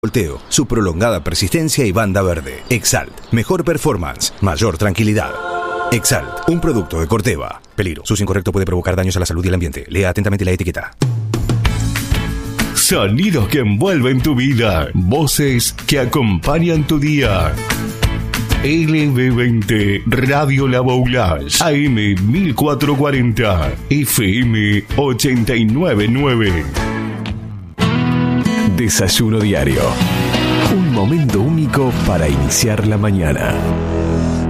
volteo, su prolongada persistencia y banda verde. Exalt, mejor performance, mayor tranquilidad. Exalt, un producto de Corteva. Peligro, su uso incorrecto puede provocar daños a la salud y el ambiente. Lea atentamente la etiqueta. Sonidos que envuelven tu vida. Voces que acompañan tu día. LB20 Radio La Boulage, AM 1440, FM 899. Desayuno diario. Un momento único para iniciar la mañana.